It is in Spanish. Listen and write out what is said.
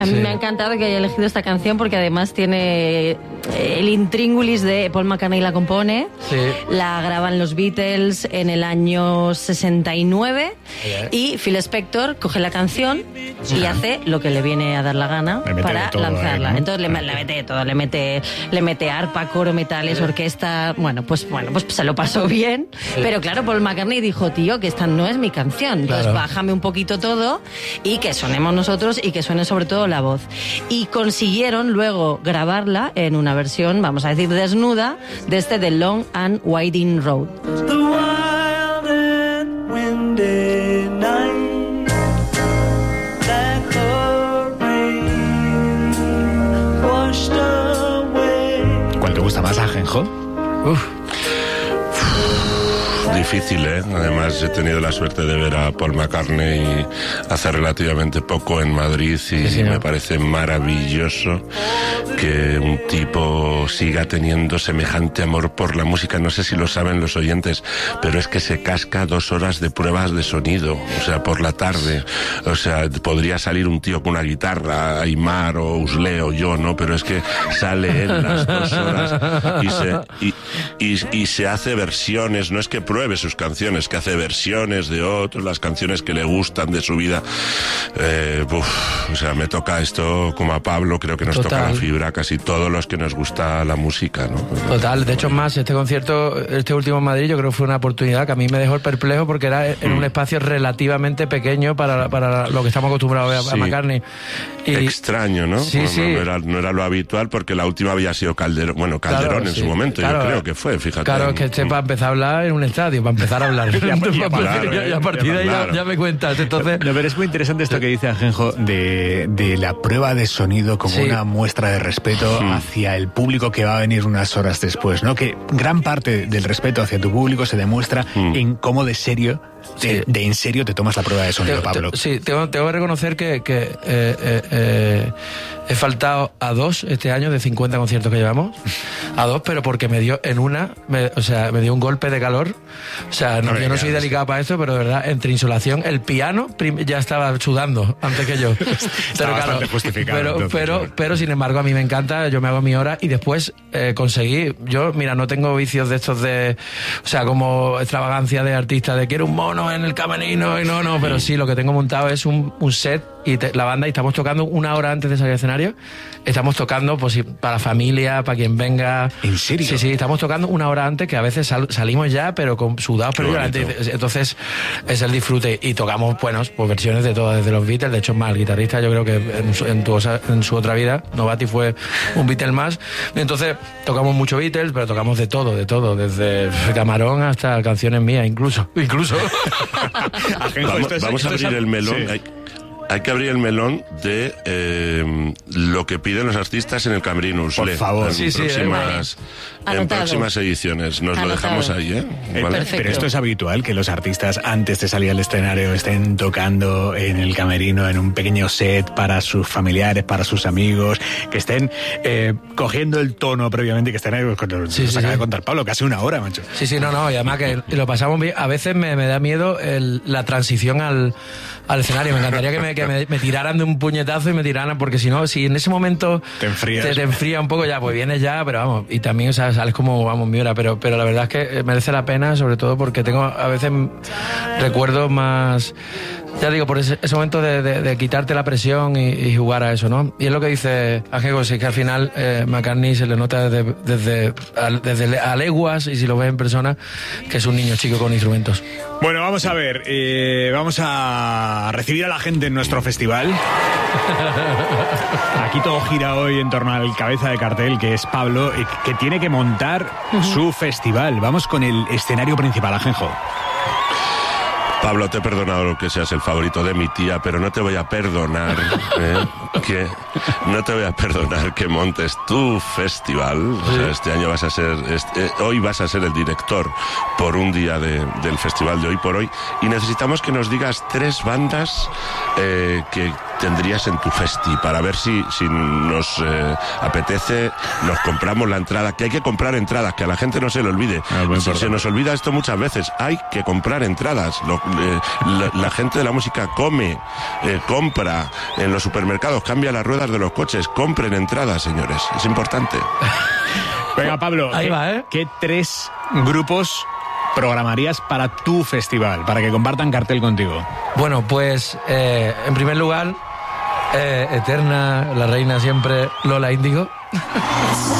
A mí me ha encantado que haya elegido esta canción porque además tiene el intríngulis de Paul McCartney la compone, la graban los Beatles en el año 69 y Phil Spector coge la canción y hace lo que le viene a dar la gana para lanzarla. Entonces le mete todo, le mete arpa, coro, metales, orquesta, bueno, pues se lo pasó bien, pero claro, Paul McCartney dijo, tío, que esta no es mi canción, entonces bájame un poquito todo y que sonemos nosotros y que suene sobre todo la voz. Y consiguieron luego grabarla en una versión, vamos a decir, desnuda, de The Long and Winding Road. The wild and windy night, that the rain washed away. ¿Cuál te gusta más, Ajenjo? Difícil, ¿eh? Además he tenido la suerte de ver a Paul McCartney hace relativamente poco en Madrid y me parece maravilloso que un tipo siga teniendo semejante amor por la música. No sé si lo saben los oyentes, pero es que se casca 2 horas de pruebas de sonido, o sea, por la tarde. O sea, podría salir un tío con una guitarra, Aymar o Usleo o yo, ¿no? Pero es que sale él las 2 horas y se hace versiones, no es que pruebe sus canciones, que hace versiones de otros, las canciones que le gustan de su vida. O sea, me toca esto como a Pablo, creo que nos toca la fibra casi todos los que nos gusta la música, ¿no? Total, de hecho más, este concierto, este último en Madrid, yo creo que fue una oportunidad que a mí me dejó perplejo porque era en un espacio relativamente pequeño para lo que estamos acostumbrados a McCartney. Y extraño, ¿no? No era lo habitual porque la última había sido Calderón en su momento, yo creo que fue, fíjate. Claro, es que para empezar a hablar en un estadio, para empezar a hablar. Y a partir de ahí ya me cuentas. Entonces... No, pero es muy interesante esto que dice Ajenjo de la prueba de sonido como una muestra de respeto hacia el público que va a venir unas horas después, ¿no? Que gran parte del respeto hacia tu público se demuestra en cómo de serio, de en serio te tomas la prueba de sonido, Pablo. Tengo que reconocer que he faltado a 2 este año de 50 conciertos que llevamos, a 2, pero porque me dio me dio un golpe de calor. O sea, yo no soy delicado para esto, pero de verdad, entre insolación, el piano ya estaba sudando antes que yo. Está bastante justificado. Pero sin embargo, a mí me encanta, yo me hago mi hora y después conseguí, yo, mira, no tengo vicios de estos como extravagancia de artista, de quiero un mono en el camerino y no, pero sí, lo que tengo montado es un set y la banda, y estamos tocando 1 hora antes de salir al escenario, estamos tocando pues para la familia, para quien venga. ¿En serio? Sí, estamos tocando 1 hora antes, que a veces salimos ya, pero con sudados, pero entonces es el disfrute, y tocamos, pues versiones de todas, desde los Beatles, de hecho más, el guitarrista yo creo que en su otra vida, Novati fue un Beatle más, entonces tocamos mucho Beatles, pero tocamos de todo, desde Camarón hasta canciones mías, incluso. Vamos a abrir el melón. Sí. Hay que abrir el melón de lo que piden los artistas en el camerino, Ursula. Por favor. En próximas ediciones. Nos lo dejamos ahí, ¿eh? ¿Vale? Pero esto es habitual, que los artistas antes de salir al escenario estén tocando en el camerino, en un pequeño set para sus familiares, para sus amigos, que estén cogiendo el tono previamente, que estén ahí, acaba de contar Pablo, casi 1 hora, macho. Y además que lo pasamos bien. A veces me da miedo la transición al escenario. Me encantaría que me tiraran de un puñetazo y me tiraran, porque si en ese momento te enfría un poco, ya pues vienes ya, pero vamos, y también sales como mi hora, pero la verdad es que merece la pena, sobre todo porque tengo a veces recuerdos más, ya digo, por ese momento de quitarte la presión y jugar a eso, ¿no? Y es lo que dice Ajenjo, es que al final McCartney se le nota desde a leguas, y si lo ves en persona, que es un niño chico con instrumentos. Bueno, vamos a ver, vamos a recibir a la gente en nuestro festival. Aquí todo gira hoy en torno al cabeza de cartel, que es Pablo, que tiene que montar su festival. Vamos con el escenario principal, Ajenjo. Pablo, te he perdonado que seas el favorito de mi tía, pero no te voy a perdonar que montes tu festival. O sea, este año hoy vas a ser el director por un día del festival de Hoy por Hoy, y necesitamos que nos digas 3 bandas que tendrías en tu festi, para ver si nos apetece, nos compramos la entrada, que hay que comprar entradas, que a la gente no se le olvide. Se nos olvida esto muchas veces, hay que comprar entradas, la gente de la música come, compra en los supermercados, cambia las ruedas de los coches, compren entradas, señores, es importante. Venga, Pablo, ahí va, ¿qué 3 grupos programarías para tu festival, para que compartan cartel contigo? Bueno, pues en primer lugar, Eterna, la reina siempre, Lola Índigo.